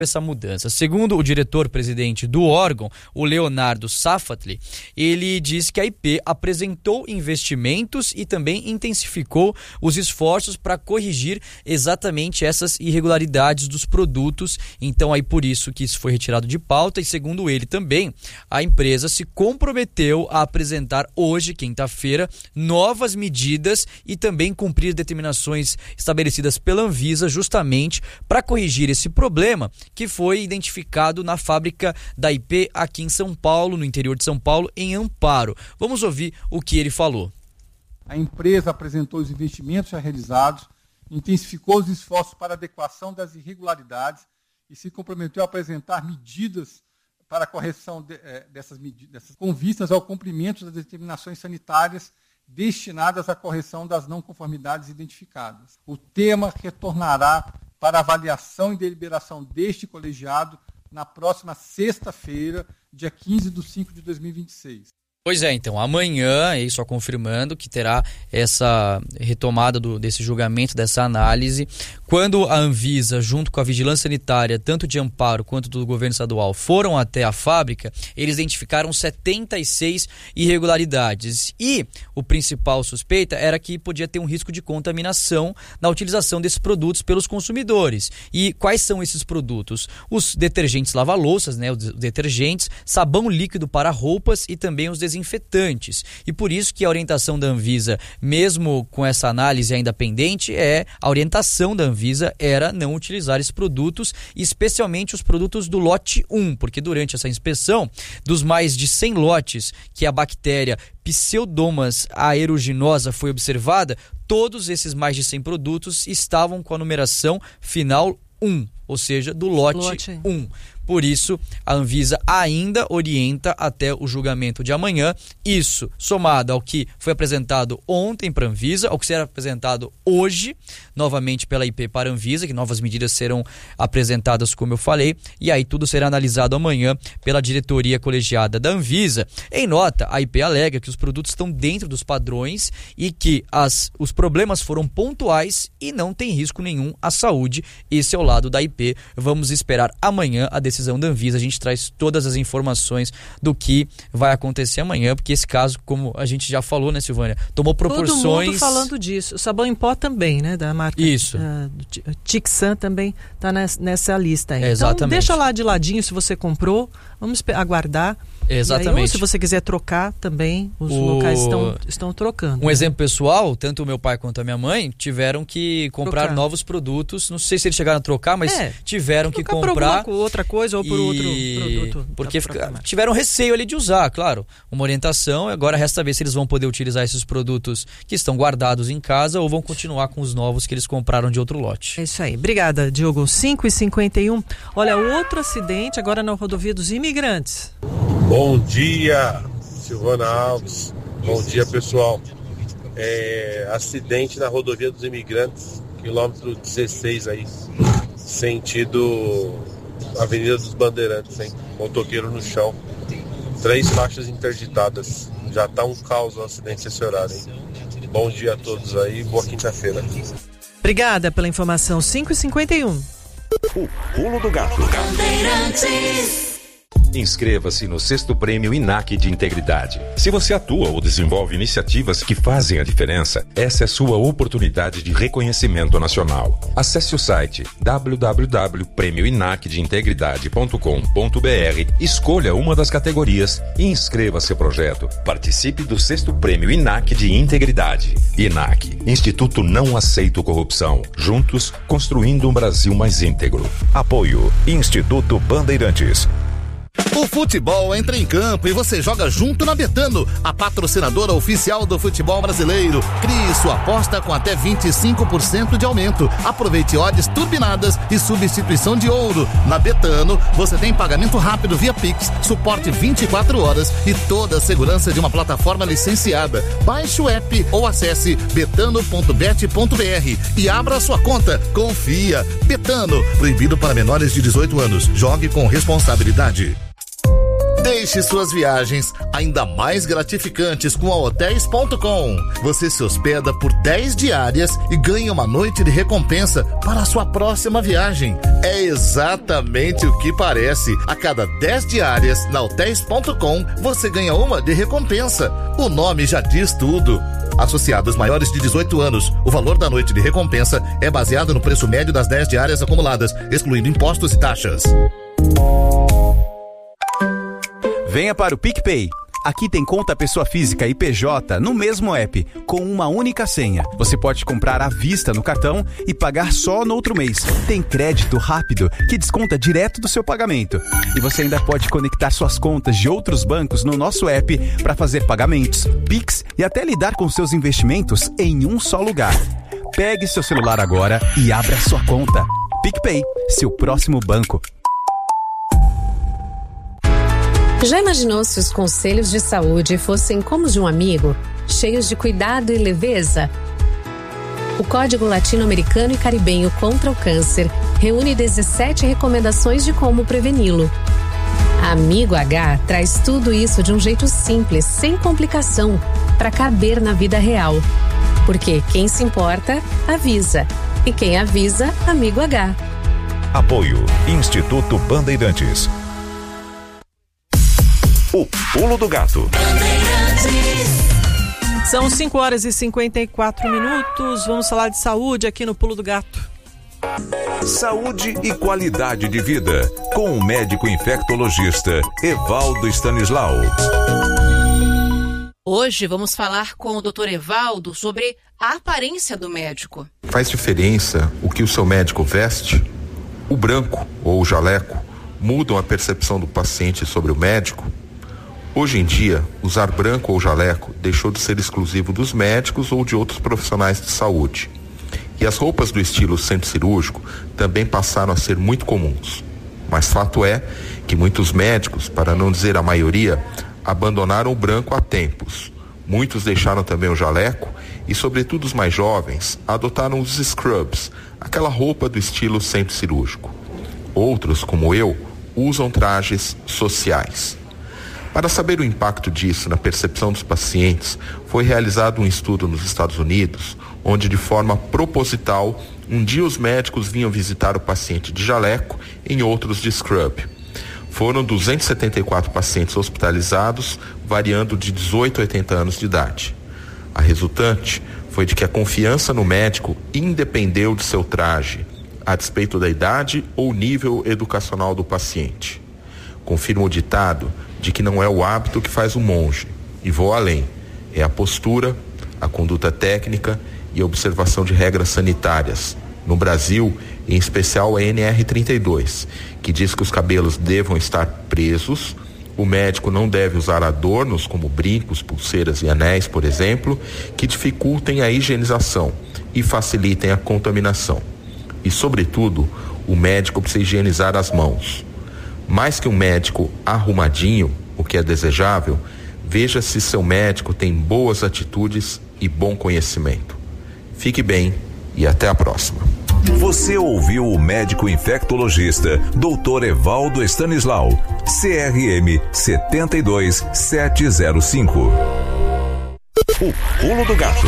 essa mudança. Segundo o diretor-presidente do órgão, o Leonardo Safatli, ele disse que a IP apresentou investimentos e também intensificou os esforços para corrigir exatamente essas irregularidades dos produtos. Então, aí por isso que isso foi retirado de pauta e, segundo ele também, a empresa se comprometeu a apresentar hoje, quinta-feira, novas medidas e também cumprir determinações estabelecidas pela Anvisa justamente para corrigir esse problema que foi identificado na fábrica da IP aqui em São Paulo, no interior de São Paulo, em Amparo. Vamos ouvir o que ele falou. A empresa apresentou os investimentos já realizados, intensificou os esforços para adequação das irregularidades e se comprometeu a apresentar medidas para a correção dessas medidas, com vistas ao cumprimento das determinações sanitárias destinadas à correção das não conformidades identificadas. O tema retornará para avaliação e deliberação deste colegiado na próxima sexta-feira, dia 15/5/2026. Pois é, então, amanhã, aí só confirmando que terá essa retomada desse julgamento, dessa análise. Quando a Anvisa, junto com a Vigilância Sanitária, tanto de Amparo quanto do governo estadual, foram até a fábrica, eles identificaram 76 irregularidades. E o principal suspeita era que podia ter um risco de contaminação na utilização desses produtos pelos consumidores. E quais são esses produtos? Os detergentes lava-louças, né, os detergentes, sabão líquido para roupas e também os desinfetantes. E por isso que a orientação da Anvisa, mesmo com essa análise ainda pendente, a orientação da Anvisa era não utilizar esses produtos, especialmente os produtos do lote 1, porque durante essa inspeção, dos mais de 100 lotes que a bactéria Pseudomonas aeruginosa foi observada, todos esses mais de 100 produtos estavam com a numeração final 1, ou seja, do lote 1. Por isso, a Anvisa ainda orienta até o julgamento de amanhã. Isso somado ao que foi apresentado ontem para a Anvisa, ao que será apresentado hoje, novamente pela IP para a Anvisa, que novas medidas serão apresentadas, como eu falei, e aí tudo será analisado amanhã pela diretoria colegiada da Anvisa. Em nota, a IP alega que os produtos estão dentro dos padrões e que os problemas foram pontuais e não tem risco nenhum à saúde. Esse é o lado da IP. Vamos esperar amanhã a decisão da Anvisa. A gente traz todas as informações do que vai acontecer amanhã, porque esse caso, como a gente já falou, né, Silvânia, tomou proporções... Todo mundo falando disso. O sabão em pó também, né, da marca... Isso. Tixan também está nessa lista aí. Exatamente. Então, deixa lá de ladinho se você comprou, vamos aguardar. Exatamente. Aí, ou se você quiser trocar também, os locais estão trocando. Um exemplo pessoal, tanto o meu pai quanto a minha mãe tiveram que comprar novos produtos. Não sei se eles chegaram a trocar, mas tiveram que comprar por outra coisa ou por outro produto. Porque tiveram receio ali de usar, claro. Uma orientação, agora resta ver se eles vão poder utilizar esses produtos que estão guardados em casa ou vão continuar com os novos que eles compraram de outro lote. É isso aí. Obrigada, Diogo. 5h51. Olha, outro acidente agora na rodovia dos Imigrantes. Bom dia, Silvana Alves. Bom dia, pessoal. Acidente na rodovia dos Imigrantes, quilômetro 16 aí, sentido Avenida dos Bandeirantes, hein? Motoqueiro no chão. 3 faixas interditadas. Já tá um caos o acidente esse horário, hein? Bom dia a todos aí, boa quinta-feira. Obrigada pela informação. 5h51. O Pulo do Gato. Inscreva-se no 6º Prêmio INAC de Integridade. Se você atua ou desenvolve iniciativas que fazem a diferença, essa é sua oportunidade de reconhecimento nacional. Acesse o site www.premioinacdeintegridade.com.br, escolha uma das categorias e inscreva seu projeto. Participe do 6º Prêmio INAC de Integridade. INAC, Instituto Não Aceito Corrupção. Juntos, construindo um Brasil mais íntegro. Apoio Instituto Bandeirantes. O futebol entra em campo e você joga junto na Betano, a patrocinadora oficial do futebol brasileiro. Crie sua aposta com até 25% de aumento. Aproveite odds turbinadas e substituição de ouro. Na Betano, você tem pagamento rápido via Pix, suporte 24 horas e toda a segurança de uma plataforma licenciada. Baixe o app ou acesse betano.bet.br e abra a sua conta. Confia. Betano, proibido para menores de 18 anos. Jogue com responsabilidade. Deixe suas viagens ainda mais gratificantes com a Hotels.com. Você se hospeda por 10 diárias e ganha uma noite de recompensa para a sua próxima viagem. É exatamente o que parece. A cada 10 diárias na Hotels.com, você ganha uma de recompensa. O nome já diz tudo. Associados maiores de 18 anos, o valor da noite de recompensa é baseado no preço médio das 10 diárias acumuladas, excluindo impostos e taxas. Venha para o PicPay. Aqui tem conta pessoa física e PJ no mesmo app, com uma única senha. Você pode comprar à vista no cartão e pagar só no outro mês. Tem crédito rápido que desconta direto do seu pagamento. E você ainda pode conectar suas contas de outros bancos no nosso app para fazer pagamentos, Pix e até lidar com seus investimentos em um só lugar. Pegue seu celular agora e abra sua conta. PicPay, seu próximo banco. Já imaginou se os conselhos de saúde fossem como os de um amigo, cheios de cuidado e leveza? O Código Latino-Americano e Caribenho contra o Câncer reúne 17 recomendações de como preveni-lo. Amigo H traz tudo isso de um jeito simples, sem complicação, para caber na vida real. Porque quem se importa, avisa. E quem avisa, Amigo H. Apoio Instituto Bandeirantes. O Pulo do Gato. São 5h54. Vamos falar de saúde aqui no Pulo do Gato. Saúde e qualidade de vida, com o médico infectologista Evaldo Stanislau. Hoje vamos falar com o Dr. Evaldo sobre a aparência do médico. Faz diferença o que o seu médico veste? O branco ou o jaleco mudam a percepção do paciente sobre o médico? Hoje em dia, usar branco ou jaleco deixou de ser exclusivo dos médicos ou de outros profissionais de saúde. E as roupas do estilo centro cirúrgico também passaram a ser muito comuns. Mas fato é que muitos médicos, para não dizer a maioria, abandonaram o branco há tempos. Muitos deixaram também o jaleco e, sobretudo os mais jovens, adotaram os scrubs, aquela roupa do estilo centro cirúrgico. Outros, como eu, usam trajes sociais. Para saber o impacto disso na percepção dos pacientes, foi realizado um estudo nos Estados Unidos, onde de forma proposital, um dia os médicos vinham visitar o paciente de jaleco, em outros de scrub. Foram 274 pacientes hospitalizados, variando de 18 a 80 anos de idade. A resultante foi de que a confiança no médico independeu de seu traje, a despeito da idade ou nível educacional do paciente. Confirma o ditado de que não é o hábito que faz o monge, e vou além, é a postura, a conduta técnica e a observação de regras sanitárias. No Brasil, em especial a NR32, que diz que os cabelos devam estar presos, o médico não deve usar adornos como brincos, pulseiras e anéis, por exemplo, que dificultem a higienização e facilitem a contaminação. E, sobretudo, o médico precisa higienizar as mãos. Mais que um médico arrumadinho, o que é desejável, veja se seu médico tem boas atitudes e bom conhecimento. Fique bem e até a próxima. Você ouviu o médico infectologista Dr. Evaldo Stanislau, CRM 72705. O Pulo do Gato.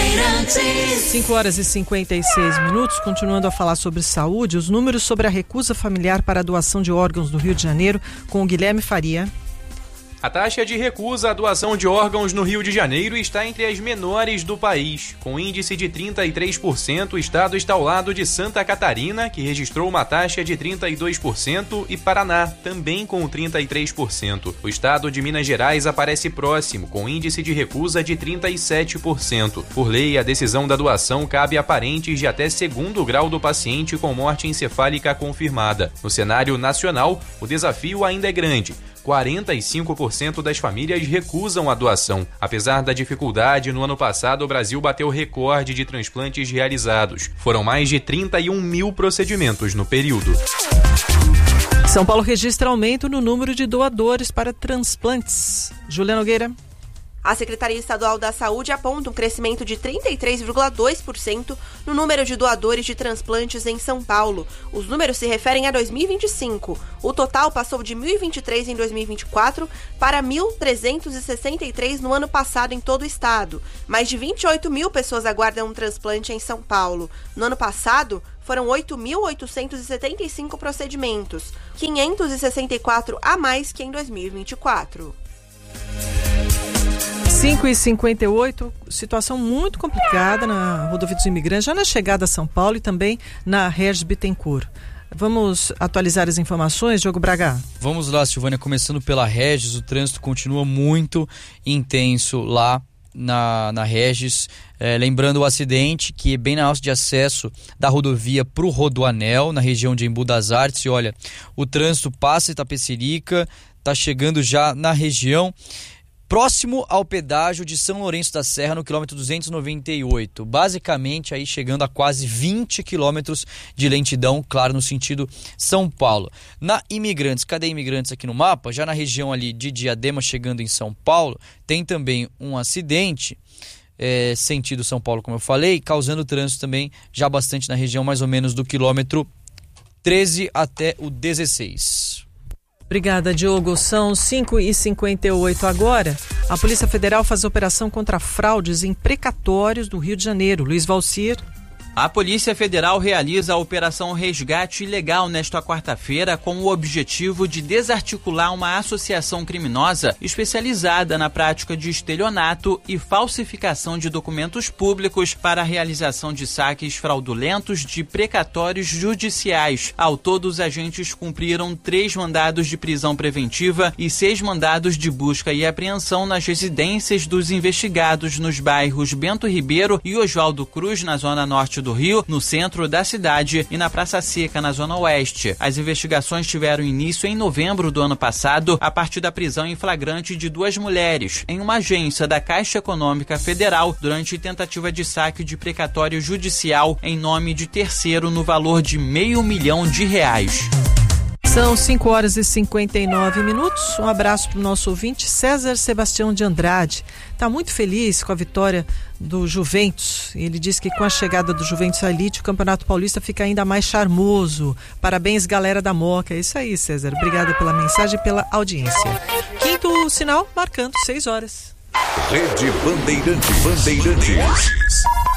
5h56. Continuando a falar sobre saúde, os números sobre a recusa familiar para a doação de órgãos no Rio de Janeiro, com o Guilherme Faria. A taxa de recusa à doação de órgãos no Rio de Janeiro está entre as menores do país. Com índice de 33%, o estado está ao lado de Santa Catarina, que registrou uma taxa de 32%, e Paraná, também com 33%. O estado de Minas Gerais aparece próximo, com índice de recusa de 37%. Por lei, a decisão da doação cabe a parentes de até segundo grau do paciente com morte encefálica confirmada. No cenário nacional, o desafio ainda é grande. 45% das famílias recusam a doação. Apesar da dificuldade, no ano passado o Brasil bateu recorde de transplantes realizados. Foram mais de 31 mil procedimentos no período. São Paulo registra aumento no número de doadores para transplantes. Juliana Nogueira. A Secretaria Estadual da Saúde aponta um crescimento de 33,2% no número de doadores de transplantes em São Paulo. Os números se referem a 2025. O total passou de 1.023 em 2024 para 1.363 no ano passado em todo o estado. Mais de 28 mil pessoas aguardam um transplante em São Paulo. No ano passado, foram 8.875 procedimentos, 564 a mais que em 2024. 5h58, situação muito complicada na Rodovia dos Imigrantes, já na chegada a São Paulo e também na Regis Bittencourt. Vamos atualizar as informações, Diogo Braga? Vamos lá, Silvânia, começando pela Regis, o trânsito continua muito intenso lá na Regis. Lembrando o acidente que é bem na alça de acesso da rodovia para o Rodoanel, na região de Embu das Artes. E olha, o trânsito passa Itapecerica, está chegando já na região próximo ao pedágio de São Lourenço da Serra, no quilômetro 298. Basicamente, aí chegando a quase 20 quilômetros de lentidão, claro, no sentido São Paulo. Na Imigrantes, cadê Imigrantes aqui no mapa? Já na região ali de Diadema, chegando em São Paulo, tem também um acidente, sentido São Paulo, como eu falei, causando trânsito também já bastante na região, mais ou menos do quilômetro 13 até o 16. Obrigada, Diogo. São 5h58 agora. A Polícia Federal faz operação contra fraudes em precatórios do Rio de Janeiro. Luiz Valcir. A Polícia Federal realiza a Operação Resgate Ilegal nesta quarta-feira com o objetivo de desarticular uma associação criminosa especializada na prática de estelionato e falsificação de documentos públicos para a realização de saques fraudulentos de precatórios judiciais. Ao todo, os agentes cumpriram 3 mandados de prisão preventiva e 6 mandados de busca e apreensão nas residências dos investigados nos bairros Bento Ribeiro e Oswaldo Cruz, na zona norte do Rio, no centro da cidade, e na Praça Seca, na zona oeste. As investigações tiveram início em novembro do ano passado, a partir da prisão em flagrante de 2 mulheres em uma agência da Caixa Econômica Federal durante tentativa de saque de precatório judicial em nome de terceiro no valor de R$500 mil. São 5h59. Um abraço para o nosso ouvinte César Sebastião de Andrade. Está muito feliz com a vitória do Juventus. Ele diz que com a chegada do Juventus à elite, o Campeonato Paulista fica ainda mais charmoso. Parabéns, galera da Moca. É isso aí, César. Obrigada pela mensagem e pela audiência. Quinto sinal, marcando 6 horas. Rede Bandeirantes.